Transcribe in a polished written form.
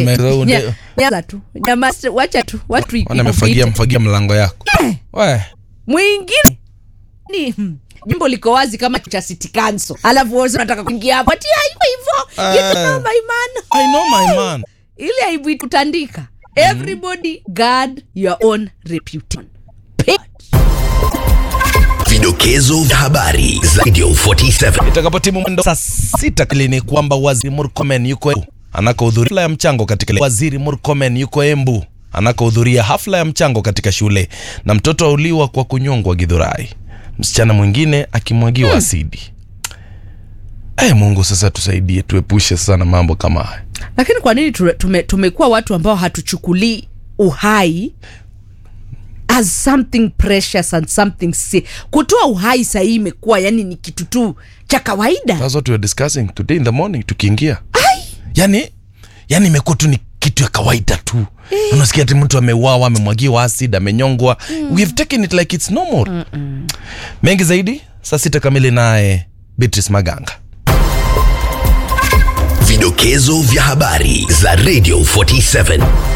Nyamaza tu. Nyamaza, wacha tu. Watu mfagia mlango yako. Wewe. Mwingine ni jimbo liko wazi kama cha City Council. Alafu wewe unataka kuingia hapo. Ati hivyo. You know my man. I know my man. Ile aibu kutandika. Everybody guard your own reputation. Vidokezo vya habari za Radio 47. Itakapotimu mwendo saa 6 ni kwamba Waziri Murkomen yuko anakohudhuria ya mchango katika Waziri Murkomen yuko Embu anakohudhuria hafla ya mchango katika shule, na mtoto auliwa kwa kunyongwa Githurai, msichana mwingine akimwagiwa asidi. Mungu sasa tusaidie, tuepushe sana mambo kama haya. Lakini kwa nini tumekuwa watu ambao hatuchukulii uhai as something precious and something kutoa uhai sasa imekuwa yani ni kitu tu cha kawaida? That's what we were discussing today in the morning tukiingia. Yani imekuwa tu ni kitu ya kawaida tu. Unasikia ati mtu ameuawa, amemwagiwa acid, amenyongwa. We have taken it like it's normal. Mengi zaidi saa 6 kamili naye Beatrice Maganga. Vidokezo vya habari za Radio 47.